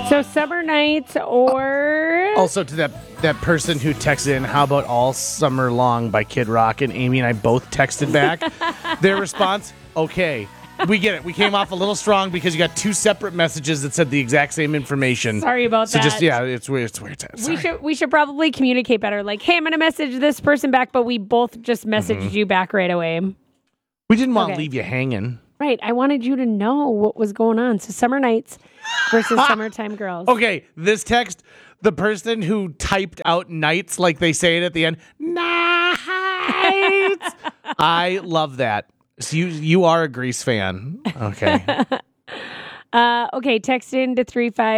So summer nights or... Also to that person who texted in, how about All Summer Long by Kid Rock? And Amy and I both texted back. Their response, okay. We get it. We came off a little strong because you got two separate messages that said the exact same information. Sorry about that. So just, it's weird. It's weird. We should probably communicate better. Like, hey, I'm going to message this person back, but we both just messaged you back right away. We didn't want to leave you hanging. Right. I wanted you to know what was going on. So summer nights versus summertime girls. Okay. This text, the person who typed out nights like they say it at the end, nights. I love that. So you are a Grease fan. Okay. Okay, text in to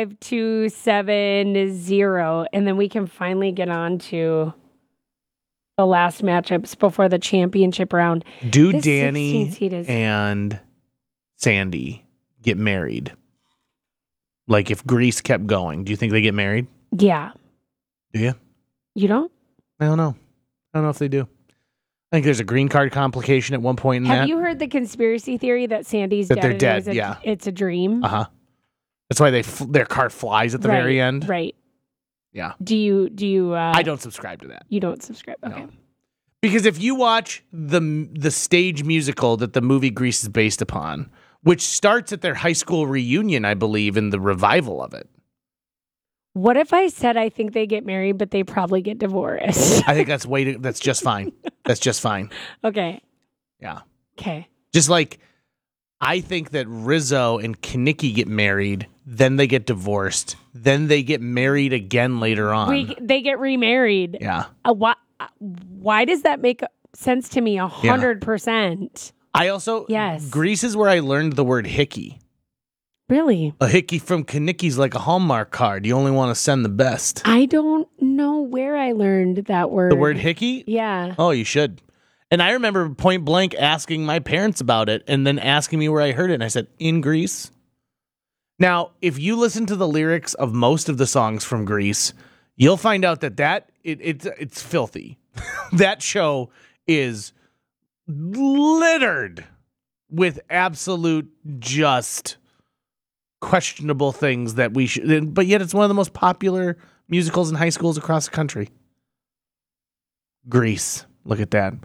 35270, and then we can finally get on to the last matchups before the championship round. Do This Danny 16th seed is- and Sandy get married? Like if Grease kept going, do you think they get married? Yeah. Do you? You don't? I don't know. I don't know if they do. I think there's a green card complication at one point in that. Have you heard the conspiracy theory that Sandy's That they're dead? dead, It's a dream. Uh-huh. That's why their car flies at the very end. Right. Yeah. Do you? I don't subscribe to that. You don't subscribe. Okay. No. Because if you watch the stage musical that the movie Grease is based upon, which starts at their high school reunion, I believe, in the revival of it. What if I said I think they get married, but they probably get divorced? I think that's just fine. That's just fine. Okay. Yeah. Okay. Just like I think that Rizzo and Kenickie get married, then they get divorced, then they get married again later on. They get remarried. Yeah. Why does that make sense to me? 100%. I also, Yes. Grease is where I learned the word hickey. Really? A hickey from Kenickie's like a Hallmark card. You only want to send the best. I don't know where I learned that word. The word hickey? Yeah. Oh, you should. And I remember point blank asking my parents about it and then asking me where I heard it. And I said, in Grease. Now, if you listen to the lyrics of most of the songs from Grease, you'll find out that it's filthy. That show is littered with absolute just questionable things that we should, but yet it's one of the most popular musicals in high schools across the country. Grease. Look at that.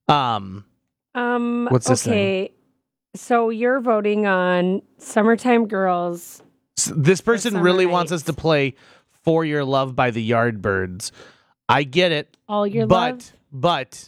What's this thing? So you're voting on Summertime Girls. This person Summer really wants Nights. us to play For Your Love by the Yardbirds. I get it. All Your Love? But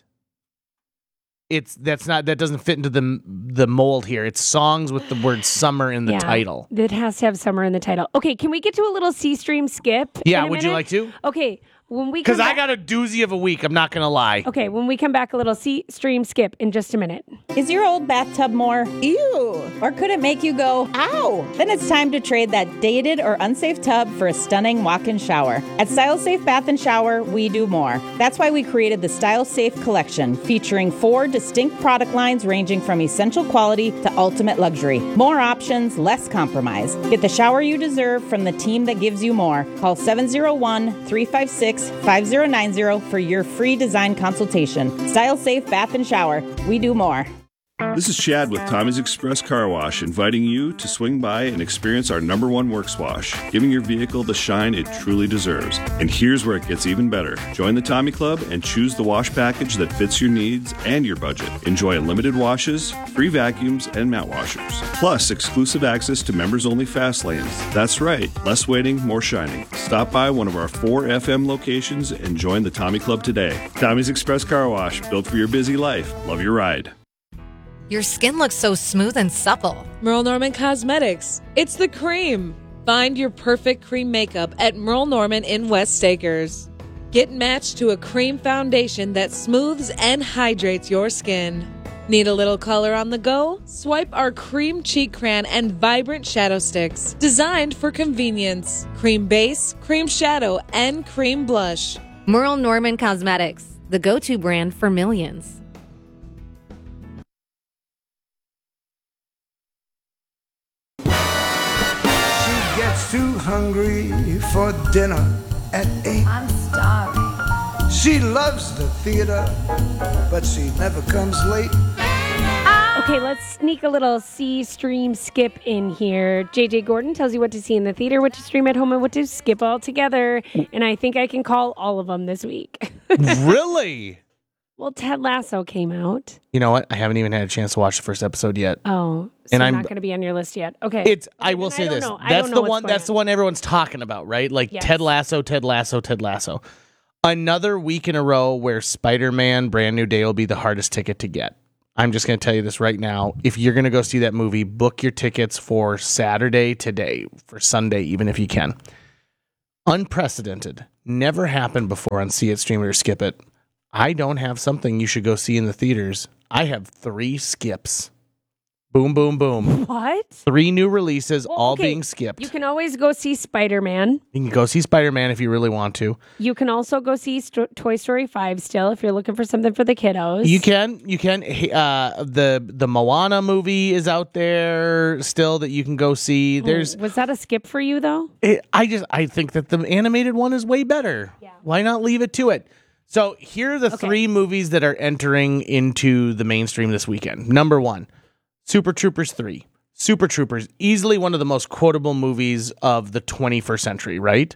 that doesn't fit into the mold here. It's songs with the word summer in the title. It has to have summer in the title. Okay, can we get to a little C-Stream skip? Yeah, in a would you minute? like to? Okay, when we Because come I back- got a doozy of a week. I'm not going to lie. Okay, when we come back, a little C-Stream skip in just a minute. Is your old bathtub more ew? Or could it make you go, ow? Then it's time to trade that dated or unsafe tub for a stunning walk-in shower. At Style Safe Bath and Shower, we do more. That's why we created the Style Safe Collection, featuring 4 distinct product lines ranging from essential quality to ultimate luxury. More options, less compromise. Get the shower you deserve from the team that gives you more. Call 701-356-5090 for your free design consultation. Style Safe Bath and Shower. We do more. This is Chad with Tommy's Express Car Wash, inviting you to swing by and experience our #1 works wash, giving your vehicle the shine it truly deserves. And here's where it gets even better. Join the Tommy Club and choose the wash package that fits your needs and your budget. Enjoy unlimited washes, free vacuums, and mat washers. Plus, exclusive access to members-only fast lanes. That's right, less waiting, more shining. Stop by one of our 4 FM locations and join the Tommy Club today. Tommy's Express Car Wash, built for your busy life. Love your ride. Your skin looks so smooth and supple. Merle Norman Cosmetics. It's the cream. Find your perfect cream makeup at Merle Norman in West Acres. Get matched to a cream foundation that smooths and hydrates your skin. Need a little color on the go? Swipe our cream cheek crayon and vibrant shadow sticks. Designed for convenience. Cream base, cream shadow, and cream blush. Merle Norman Cosmetics, the go-to brand for millions. Too hungry for dinner at 8. I'm starving. She loves the theater, but she never comes late. I Okay, let's sneak a little see, stream, skip in here. JJ Gordon tells you what to see in the theater, what to stream at home, and what to skip all together. And I think I can call all of them this week. Really? Well, Ted Lasso came out. You know what? I haven't even had a chance to watch the first episode yet. Oh, so And I'm I'm- not going to be on your list yet. Okay. I will say don't this. know. I That's don't know the what's one. going That's the one everyone's talking about, right? Like Yes. Ted Lasso, Ted Lasso, Ted Lasso. Another week in a row where Spider-Man: Brand New Day will be the hardest ticket to get. I'm just going to tell you this right now. If you're going to go see that movie, book your tickets for Saturday today, for Sunday, even if you can. Unprecedented. Never happened before on See It, Stream It, or Skip It. I don't have something you should go see in the theaters. I have 3 skips. Boom, boom, boom. What? 3 new releases, Well, all okay, being skipped. You can always go see Spider-Man. You can go see Spider-Man if you really want to. You can also go see Toy Story 5 still if you're looking for something for the kiddos. You can. The Moana movie is out there still that you can go see. There's Was that a skip for you, though? I think that the animated one is way better. Yeah. Why not leave it to it? So here are the 3 movies that are entering into the mainstream this weekend. Number 1, Super Troopers 3. Super Troopers, easily one of the most quotable movies of the 21st century, right?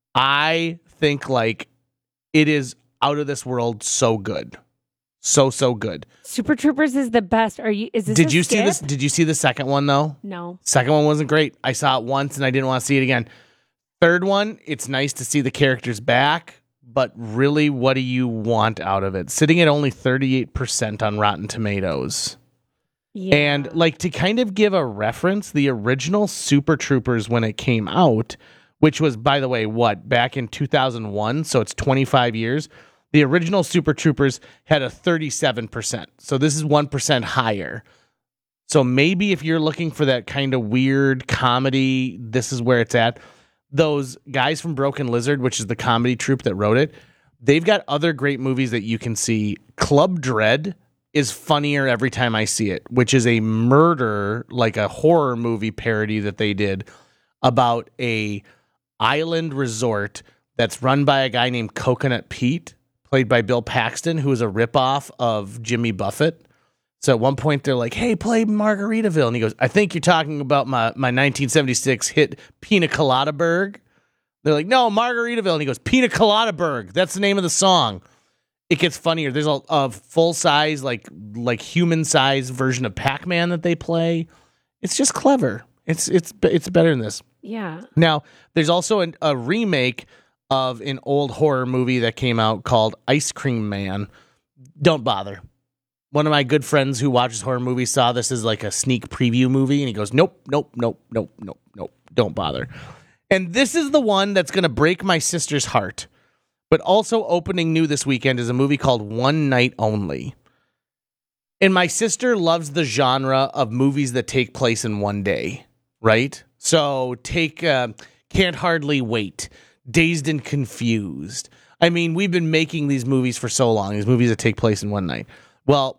I think like it is out of this world so good. So good. Super Troopers is the best. Is this Did a you see skip? this? Did you see the second one though? No. Second one wasn't great. I saw it once and I didn't want to see it again. Third one, it's nice to see the characters back, but really, what do you want out of it? Sitting at only 38% on Rotten Tomatoes. Yeah. And like to kind of give a reference, the original Super Troopers when it came out, which was, by the way, back in 2001, so it's 25 years, the original Super Troopers had a 37%. So this is 1% higher. So maybe if you're looking for that kind of weird comedy, this is where it's at. Those guys from Broken Lizard, which is the comedy troupe that wrote it, they've got other great movies that you can see. Club Dread is funnier every time I see it, which is a murder, like a horror movie parody that they did about a island resort that's run by a guy named Coconut Pete, played by Bill Paxton, who is a ripoff of Jimmy Buffett. So at one point they're like, hey, play Margaritaville. And he goes, I think you're talking about my 1976 hit Pina Colada Burg. They're like, no, Margaritaville. And he goes, Pina Colada Burg. That's the name of the song. It gets funnier. There's a full size, like human size version of Pac-Man that they play. It's just clever. It's better than this. Yeah. Now, there's also a remake of an old horror movie that came out called Ice Cream Man. Don't bother. One of my good friends who watches horror movies saw this as like a sneak preview movie, and he goes, nope, don't bother. And this is the one that's going to break my sister's heart. But also opening new this weekend is a movie called One Night Only. And my sister loves the genre of movies that take place in one day, right? So take Can't Hardly Wait, Dazed and Confused. I mean, we've been making these movies for so long, these movies that take place in one night. Well,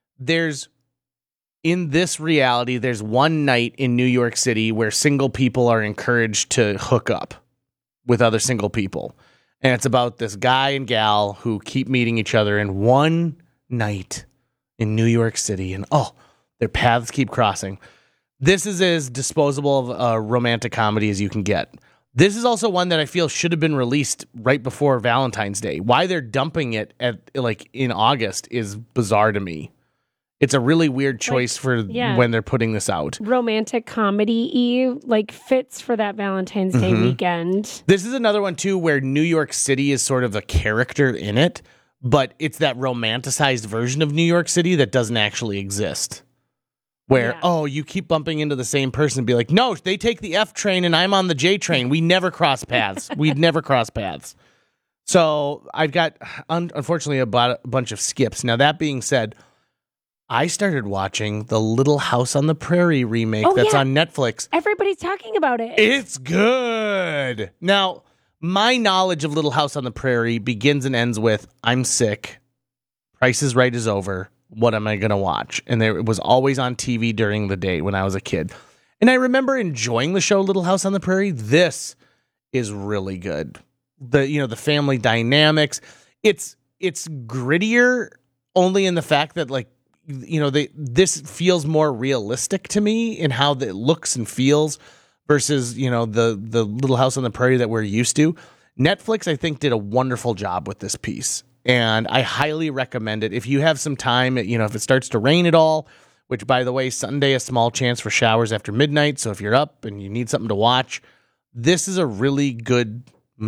in this reality, there's one night in New York City where single people are encouraged to hook up with other single people. And it's about this guy and gal who keep meeting each other in one night in New York City. And their paths keep crossing. This is as disposable of a romantic comedy as you can get. This is also one that I feel should have been released right before Valentine's Day. Why they're dumping it in August is bizarre to me. It's a really weird choice when they're putting this out. Romantic comedy fits for that Valentine's Day weekend. This is another one too where New York City is sort of a character in it, but it's that romanticized version of New York City that doesn't actually exist. Where, you keep bumping into the same person and be like, no, they take the F train and I'm on the J train. We never cross paths. We'd never cross paths. So I've got, unfortunately, a bunch of skips. Now, that being said, I started watching the Little House on the Prairie remake on Netflix. Everybody's talking about it. It's good. Now, my knowledge of Little House on the Prairie begins and ends with, I'm sick. Price is Right is over. What am I going to watch? And it was always on TV during the day when I was a kid. And I remember enjoying the show Little House on the Prairie. This is really good. The family dynamics. It's grittier only in the fact that this feels more realistic to me in how it looks and feels versus, the Little House on the Prairie that we're used to. Netflix, I think, did a wonderful job with this piece, and I highly recommend it. If you have some time, if it starts to rain at all, which, by the way, Sunday, a small chance for showers after midnight, so if you're up and you need something to watch, this is a really good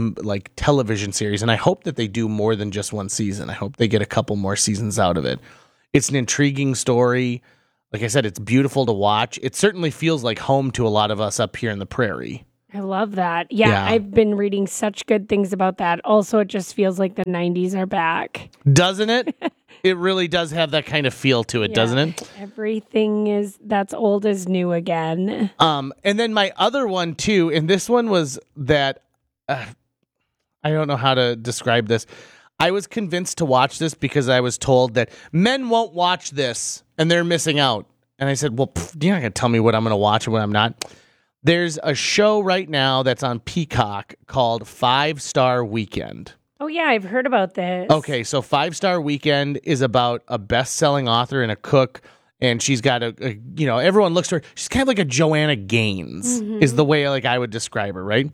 television series, and I hope that they do more than just one season. I hope they get a couple more seasons out of it. It's an intriguing story. Like I said, it's beautiful to watch. It certainly feels like home to a lot of us up here in the prairie. I love that. Yeah, I've been reading such good things about that. Also, it just feels like the 90s are back. Doesn't it? It really does have that kind of feel to it, doesn't it? Everything that's old is new again. And then my other one, too, and this one was that, I don't know how to describe this. I was convinced to watch this because I was told that men won't watch this and they're missing out. And I said, well, you're not going to tell me what I'm going to watch and what I'm not. There's a show right now that's on Peacock called 5 Star Weekend. Oh, yeah, I've heard about this. Okay, so 5 Star Weekend is about a best-selling author and a cook, and she's got everyone looks to her. She's kind of like a Joanna Gaines is the way I would describe her, right?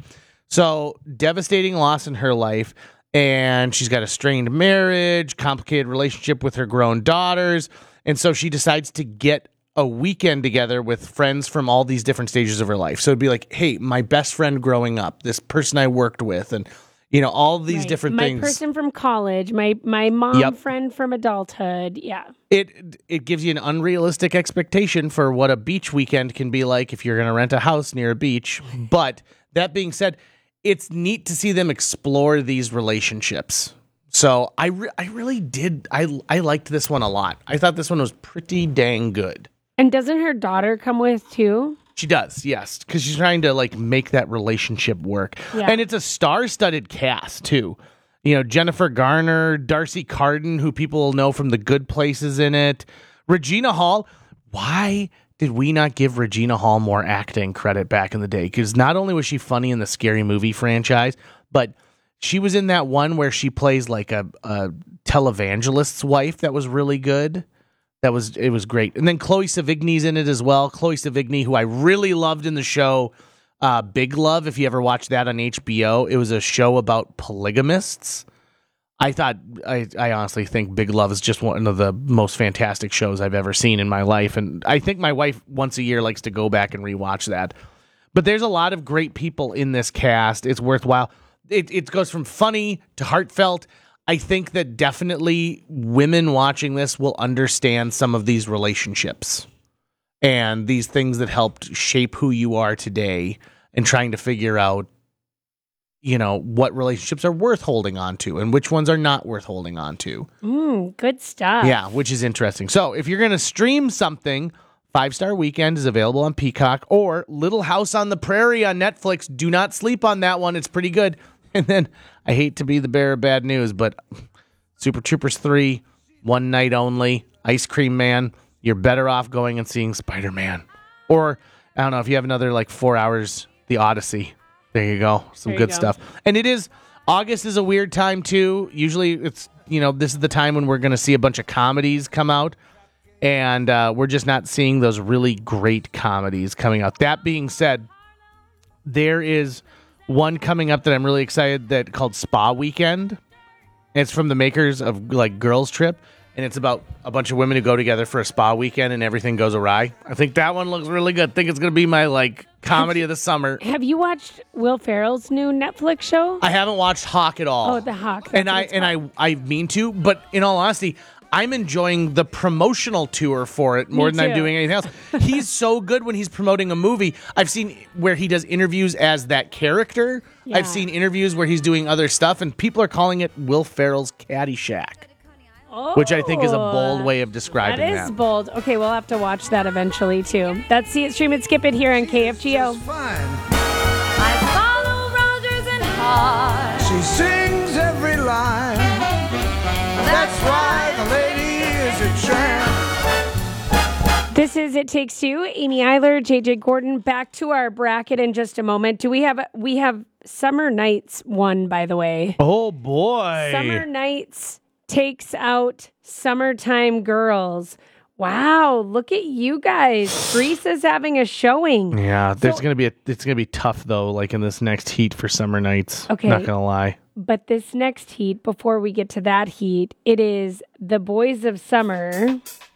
So devastating loss in her life, and she's got a strained marriage, complicated relationship with her grown daughters, and so she decides to get a weekend together with friends from all these different stages of her life. So it'd be like, hey, my best friend growing up, this person I worked with, and all these different things. My person from college, my mom friend from adulthood. Yeah. It gives you an unrealistic expectation for what a beach weekend can be like if you're going to rent a house near a beach. But that being said, it's neat to see them explore these relationships. So I really did. I liked this one a lot. I thought this one was pretty dang good. And doesn't her daughter come with too? She does, yes, because she's trying to make that relationship work. Yeah. And it's a star-studded cast too. Jennifer Garner, Darcy Carden, who people will know from The Good Places in it. Regina Hall. Why did we not give Regina Hall more acting credit back in the day? Because not only was she funny in the Scary Movie franchise, but she was in that one where she plays like a televangelist's wife that was really good. It was great. And then Chloe Sevigny's in it as well. Chloe Sevigny, who I really loved in the show Big Love, if you ever watched that on HBO. It was a show about polygamists. I honestly think Big Love is just one of the most fantastic shows I've ever seen in my life. And I think my wife once a year likes to go back and rewatch that. But there's a lot of great people in this cast. It's worthwhile. It goes from funny to heartfelt. I think that definitely women watching this will understand some of these relationships and these things that helped shape who you are today and trying to figure out, what relationships are worth holding on to and which ones are not worth holding on to. Good stuff. Yeah, which is interesting. So if you're going to stream something, 5 Star Weekend is available on Peacock or Little House on the Prairie on Netflix. Do not sleep on that one. It's pretty good. And then I hate to be the bearer of bad news, but Super Troopers 3, one night only, Ice Cream Man, you're better off going and seeing Spider-Man. Or, I don't know, if you have another 4 hours, The Odyssey. There you go. Some good stuff. And August is a weird time too. Usually it's, this is the time when we're going to see a bunch of comedies come out. And we're just not seeing those really great comedies coming out. That being said, there is one coming up that I'm really excited called Spa Weekend. It's from the makers of Girls Trip, and it's about a bunch of women who go together for a spa weekend and everything goes awry. I think that one looks really good. I think it's going to be my comedy of the summer. Have you watched Will Ferrell's new Netflix show? I haven't watched Hawk at all. Oh, The Hawk. And I mean to, but in all honesty, I'm enjoying the promotional tour for it more than I'm doing anything else. He's so good when he's promoting a movie. I've seen where he does interviews as that character. Yeah. I've seen interviews where he's doing other stuff, and people are calling it Will Ferrell's Caddyshack, which I think is a bold way of describing that. That is bold. Okay, we'll have to watch that eventually, too. That's See It, Stream It, Skip It here on KFGO. I follow Rogers and Hart. She sings every line. That's why the lady is a champ. This is It Takes Two. Amy Eiler, JJ Gordon. Back to our bracket in just a moment. We have Summer Nights won, by the way. Oh boy. Summer Nights takes out Summertime Girls. Wow, look at you guys. Greece is having a showing. Yeah, it's gonna be tough though, like in this next heat for summer nights. Okay. Not gonna lie. But this next heat, before we get to that heat, it is the Boys of Summer